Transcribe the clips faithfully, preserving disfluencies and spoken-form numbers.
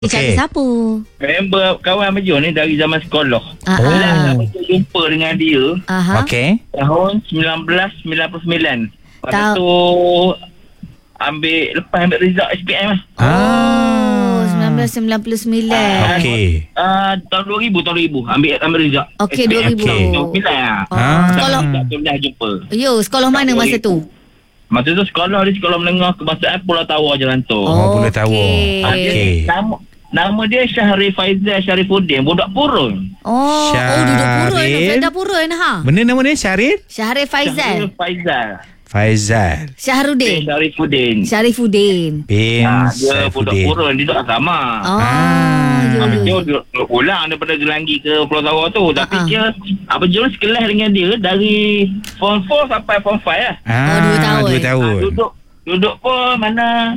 Okay. Cari siapa? Member kawan Abang ni dari zaman sekolah. Ah, Oh. ah. Abang jumpa dengan dia Aha. Okey. tahun sembilan belas sembilan puluh sembilan. Lepas Ta- tu ambil lepas ambil result S P M lah. Oh, sembilan belas sembilan puluh sembilan. Okey. Uh, tahun dua ribu tahun dua ribu ambil ambil result. Okey, S P M. dua ribu. Tahun sembilan lah. Oh, Ah. sekolah. Tak tu dah jumpa. Yo, sekolah mana masa tu? Masa tu sekolah di sekolah menengah kebangsaan Pulau Tawar Jalan Tor. Oh, Pulau Tawar. Okey. Ah, dia- Okey. Nama, nama dia Syahri Faizal Syarifuddin, budak Purun. Oh, oh duduk Purun, Syaril. Felda Purun ha. Benda nama dia Syaril? Syahril Syahri Faizal. Faizal. Faizal Syahrudin. Syarifuddin. Syarifuddin. bin Ah, dia budak Saifuddin. Purun, dia duduk asrama. Oh, Ah. yo Abang yo. Jo duduk duduk pulang daripada Gelanggi ke Pulau Tawar tu. Tapi Ah, ah. dia, Abang Jo sekelas dengan dia dari form four sampai form five lah. Ah, Oh, dua tahun. Dua Ah, tahun. duduk duduk pun mana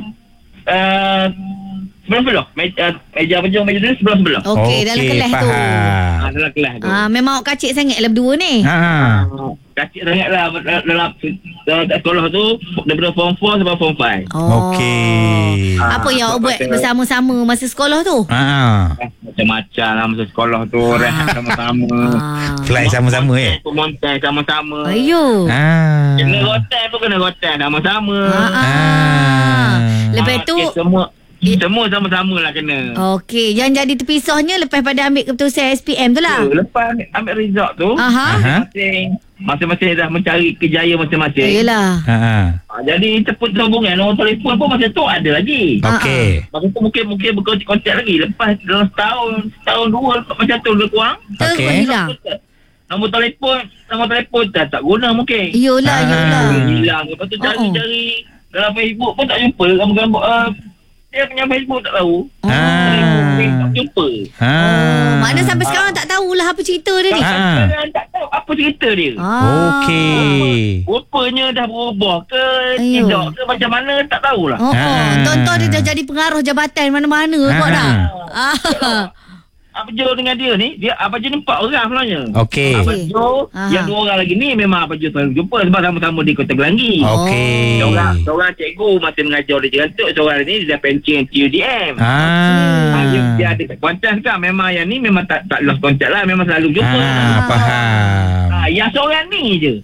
uh, sebelah-sebelah. Meja, meja Abang Jo, meja dia sebelah-sebelah. Okey, dalam kelas tu. faham. Ah, dalam kelas tu. Ah, memang awak kacik sangat lah berdua ni. Ah. Kacik sangat lah dalam, dalam, dalam sekolah tu daripada form four sampai form five. Oh. Okey. Ah, Apa yang awak buat betul. bersama-sama masa sekolah tu? Ah. Eh, macam-macam lah masa sekolah tu. Rehat sama-sama. Ah. Fly sama-sama eh. Montai sama-sama. Ayo. Ah. Kena rotan pun kena rotan sama-sama. Ah, ah. Ah. Lepas Ah, tu okay, semua semua sama-sama lah kena. okey, yang jadi terpisahnya lepas pada ambil keputusan S P M tu lah. So, lepas ambil result tu, Aha. masing-masing masing-masing dah mencari kejayaan masing-masing. Yelah. Ah. Ah, jadi terput sambungan nombor telefon pun masa tu ada lagi. Okey. Masa tu mungkin mungkin berkontak lagi. Lepas dalam setahun, setahun dua macam tu lebih kurang. Terus Okey. hilang. Nombor telefon, nombor telefon tak tak guna mungkin. Yolah, Ah. yolah. Hilang. Lepas tu Oh, oh. cari-cari dalam Facebook pun tak jumpa gambar-gambar. Uh, dia punya Facebook tak tahu. Ah. Tak jumpa. Ah. Oh, mana sampai sekarang tak tahulah apa cerita dia ni. Ah. Sekarang tak tahu apa cerita dia. Ah. Okey. Rupanya dah berubah ke Ayuh. tidak ke macam mana tak tahulah. Oh, oh. Ah. Tonton dia dah jadi pengaruh jabatan mana-mana Ah. kau dah. Ah. Abang Jo dengan dia ni, dia Abang Jo ni empat orang sebenarnya. Okey. Abang Jo, Aha. yang dua orang lagi ni memang Abang Jo selalu jumpa sebab sama-sama di Kota Gelanggi. Okey. Seorang, seorang cikgu masih mengajar di Jerantuk, seorang ni dia dah pencen T U D M. Ah. Ah, dia, dia ada kontak kan. Memang yang ni memang tak tak lost kontak lah. Memang selalu jumpa. Ah, faham. Ah, yang seorang ni je.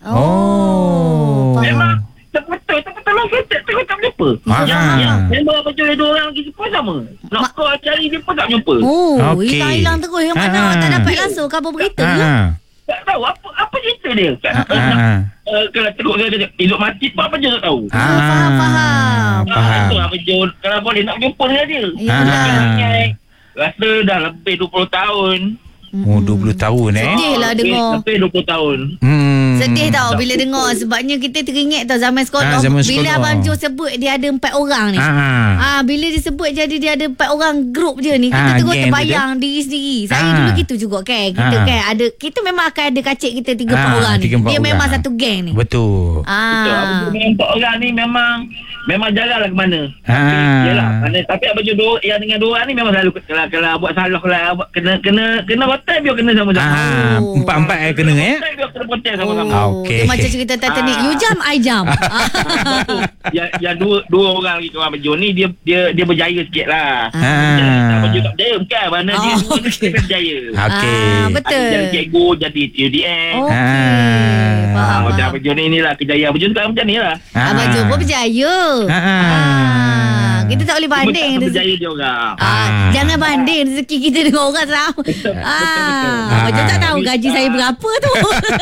Oh. faham. Memang terputus, terputus lost kontak, terputus tak jumpa. Ah. Yang, yang member Abang Jo yang dua orang lagi pun sama. Nak Ma- call cari dia pun tak jumpa. Oh, Okey. hilang-hilang terus. Yang mana Ah. awak tak dapat langsung khabar berita ke? Ah. Tak tahu apa apa cerita dia. Tak, Ah. uh, Ah. uh, kalau teruk dia hidup mati pun Abang Jo tak tahu. Ah. faham, faham. Faham. Itu Abang Jo kalau boleh nak jumpa dengan dia. Yalah. Ah. Rasa dah lebih dua puluh tahun. Oh, dua puluh tahun eh. Sedih lah Lebih- dengar. Lebih dua puluh tahun. Hmm. Sedih tau Tak bila betul. dengar. Sebabnya kita teringat tau zaman sekolah. Ah, zaman Bila sekolah. Abang Jo sebut dia ada empat orang ni. Ah. Ah, bila disebut jadi dia ada empat orang grup je ni, kita Ah, terus geng tu terbayang diri sendiri. Saya Ah. dulu gitu juga kan. Kita Ah. kan ada kita memang akan ada kacik kita tiga empat Ah, orang ni. tiga, empat Dia orang. memang satu geng ni. Betul. Betul. Abang Ah. Jo dengan empat orang ni memang memang jarang lah ke mana. Ah. Tapi, yelah, mana, tapi Abang Jo dua, yang dengan dua orang ni memang selalu kalau, kalau buat salah lah, buat, kena kena kena hotel biar kena sama-sama. Ah, Oh. empat-empat eh kena eh. Hotel biar kena hotel sama-sama. Ah, Oh, okey. dia macam cerita Titanic. Ah. You jump, I jump. yang, yang dua dua orang lagi kawan Abang Jo ni dia dia dia berjaya sikit lah. Ah. Abang Jo tak berjaya bukan mana dia Oh, dua ni okey. dia berjaya. Okey. Ah, Ada betul. jadi cikgu jadi T U D M. Okey. Ah. Faham. Ah, macam faham. Abang Jo ni inilah kejayaan Abang Jo sekarang macam ni lah. Abang Jo pun berjaya. Ah. Ah. Kita tak boleh banding. Cuma tak rezeki- berjaya dia orang. Ah, Ah. jangan banding rezeki kita dengan orang tahu. betul, betul. Ah, Abang Jo tak tahu gaji saya berapa tu.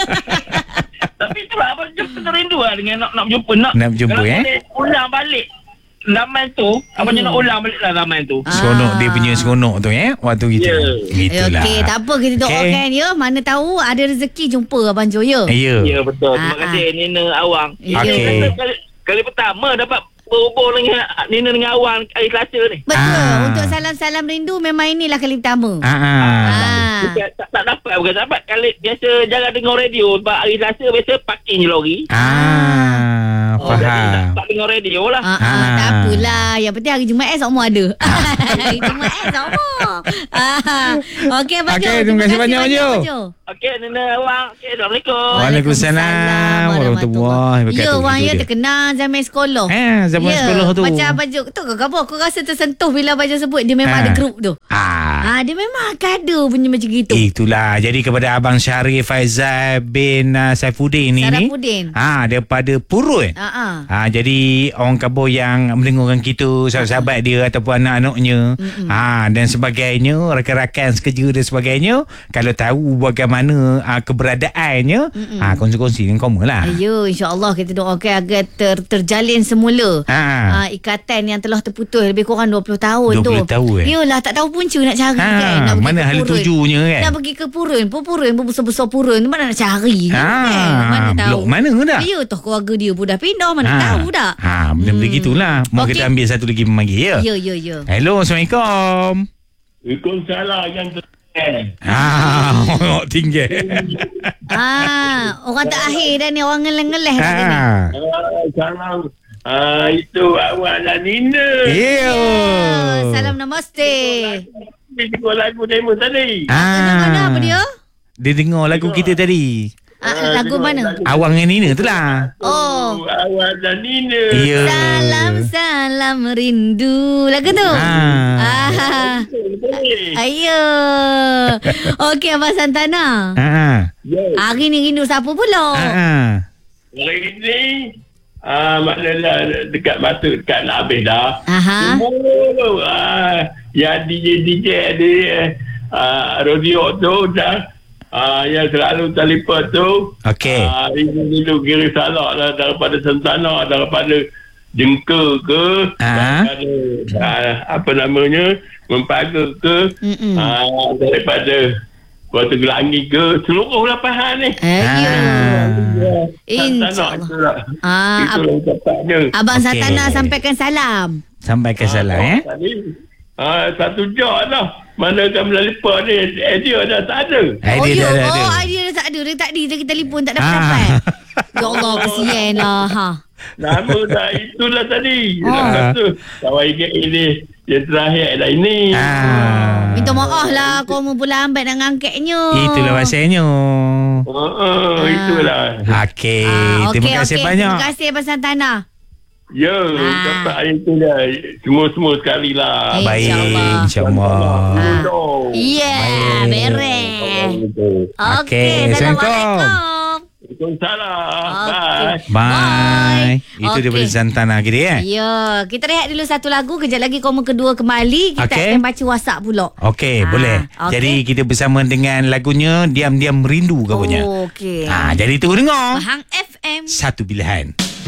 Tapi itulah Abang Jo kena rindu lah dengan nak nak jumpa nak. Nak berjumpa, kalau eh? boleh ulang balik zaman tu, Abang Jo nak ulang balik lah zaman tu. Ah. Seronok dia punya seronok tu eh. Waktu gitu. Ya. Gitulah. Okey, tak apa kita doakan ya. Mana tahu ada rezeki jumpa Abang Jo ya. Ya. Ya betul. Terima Ah, kasih Nina Awang. Ya. Ini Okey. kata kali, kali pertama dapat berhubung dengan Nina dengan Awang hari Selasa ni. Betul. Ah. Untuk salam-salam rindu memang inilah kali pertama. Ah. ah. Ah, Bukan, tak, tak dapat bukan dapat. Kali biasa jangan dengar radio. Sebab hari Selasa biasa parking je lori. Ah, Oh, jadi tak, faham. tak dengar radio lah. Ah, ah, Ah. tak apalah. Yang penting hari Jumaat semua ada. Hari Jumaat semua. Ah. Okey, Abang Jo. Okey, terima kasih banyak, Abang Jo. Abang Jo. Okey, Nina awak. Okey, Assalamualaikum. Waalaikumsalam warahmatullahi wabarakatuh. Ya, orang Itu ya dia. terkenal zaman sekolah. Eh, zaman Ya, sekolah tu. Macam Abang Jo. Tu ke apa? Aku rasa tersentuh bila Abang Jo sebut dia memang Ah. ada grup tu. Ah. Ah, dia memang ada punya macam gitu. Itulah. Jadi kepada Abang Syarif Faizal bin uh, Saifuddin ni. Sarafuddin. Ah, daripada Purun. Ah, ah. Ha, jadi orang kabur yang mendengarkan kita, sahabat-sahabat dia ataupun anak-anaknya, ha, dan sebagainya, rakan-rakan sekerja dan sebagainya, kalau tahu bagaimana ha, keberadaannya, ha, kongsi-kongsi dengan kamu lah. Ayo, insya-Allah kita doakan agar ter, terjalin semula. Ha. Ah, ikatan yang telah terputus lebih kurang dua puluh tahun tu. dua puluh tahun, eh? Yalah, tak tahu punca nak cari Ha, kan. Nak pergi mana ke hala Purun. tujunya kan? Nak pergi ke Purun, pun Purun pun besar-besar Purun. Mana nak cari Ha, kan? Mana tahu. blok mana dah? Ya, toh keluarga dia pun dah pindah, mana Ha. tahu dah. Ha, benda-benda Hmm. gitulah. Mau Okey. kita ambil satu lagi memanggil ya? Ya, ya, ya. Hello, Assalamualaikum. Waalaikumsalam yang terkenal. Ah, orang tinggi. Ah, orang terakhir dah ni, orang ngeleh-ngeleh dah ni. Ha. Ah, salam. Ah, itu awak dan Nina. Yo. Ah, salam namaste. Dia dengar lagu demo tadi. Kena mana apa dia? Dia dengar lagu kita tadi. Ah, lagu mana? Awang dengan Nina tu lah. Oh. Awak dan Nina. Ya. Salam salam rindu. Lagu tu. Ah. Ah. Ayo. Okey Abang Santana. Ha. Ya. Hari ni rindu siapa pula? Ha. Hari ni ah, maknanya dekat mata dekat nak habis dah. Aha. Semua ah, yang D J D J di ah, radio tu dah ah, yang selalu telefon tu. Okey. Ah, ini dulu kira salah lah daripada Santana, daripada Jengka ke, Ah. daripada ah, apa namanya Mempaga ke, Mm-mm. ah, daripada Kota Gelangi ke, seluruh lapangan ni. Ayo. Ya. InsyaAllah. Itulah. Ah, Itulah ucapannya. Abang Okey. Santana sampaikan salam. Sampaikan salam eh. Tadi, ah, satu jam dah. Mana kamu telefon ni, eh, dia dah tak ada. Idea oh, dah ya. ada. Oh, idea dah tak ada. Dia tak ada. Dia telefon tak dapat Ah. dapat. Ya Allah, kesian lah. Ha. Nama dah itulah tadi. Oh. Lepas tu, kawan ingat ini, yang terakhir dah ini. Ah. Minta maaf lah kamu pula lambat nak ngangkatnya. Itulah bahasanya. Oh, oh, itulah. Okey, Ah, terima okey, kasih okey. banyak. Terima kasih Abang Santana. Ya, Ah. dapat hari tu dah. Semua-semua sekali lah. Eh, Baik, InsyaAllah. insya-Allah. Ah. Oh. Ya, yeah, beres. Okey, Okey, Assalamualaikum. Waalaikumsalam. Okey. Bye. Bye. Itu Okey. daripada Santana kita eh. Ya, kita rehat dulu satu lagu. Kejap lagi komen kedua kembali. Kita Okey. akan baca WhatsApp pula. Okey, Ah, boleh. okey. Jadi kita bersama dengan lagunya Diam-Diam Rindu katanya. Oh, okey. Ah, jadi tunggu dengar. Bahang F M. Satu pilihan.